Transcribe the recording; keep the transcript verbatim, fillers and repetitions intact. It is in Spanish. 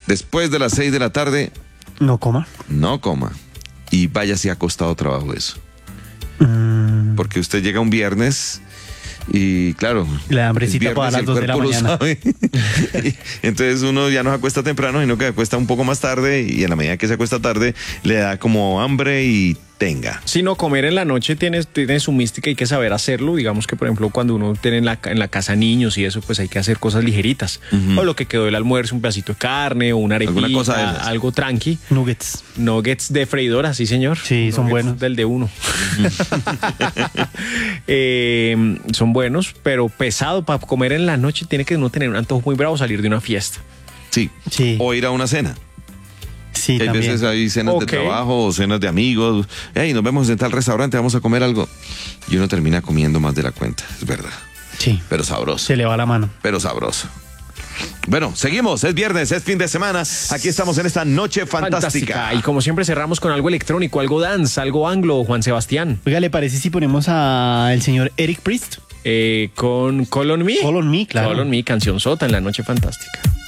después de las seis de la tarde, no coma. No coma. Y vaya si ha costado trabajo eso. Mm. Porque usted llega un viernes y claro, la hambrecita para las dos de la mañana. Entonces uno ya no se acuesta temprano, sino que se acuesta un poco más tarde, y en la medida que se acuesta tarde le da como hambre y tenga. Si no, comer en la noche tiene, tiene su mística y hay que saber hacerlo. Digamos que, por ejemplo, cuando uno tiene en la, en la casa niños y eso, pues hay que hacer cosas ligeritas. Uh-huh. O lo que quedó del almuerzo, un pedacito de carne o una arepita, cosa de algo tranqui. Nuggets. Nuggets de freidora, sí, señor. Sí, Nuggets son buenos. Del de uno. Uh-huh. eh, son buenos, pero pesado para comer en la noche. Tiene que uno tener un antojo muy bravo, salir de una fiesta. Sí. sí. O ir a una cena. Sí, hay también. veces hay cenas okay. de trabajo o cenas de amigos. Hey, nos vemos en tal restaurante, vamos a comer algo. Y uno termina comiendo más de la cuenta, es verdad. Sí. Pero sabroso. Se le va la mano. Pero sabroso. Bueno, seguimos, es viernes, es fin de semana. Aquí estamos en esta noche fantástica. fantástica. Y como siempre cerramos con algo electrónico, algo dance, algo anglo, Juan Sebastián. Oiga, ¿le parece si ponemos al señor Eric Priest? Eh, con Call on Me. Call on Me, claro. Call on Me, canción sota en la noche fantástica.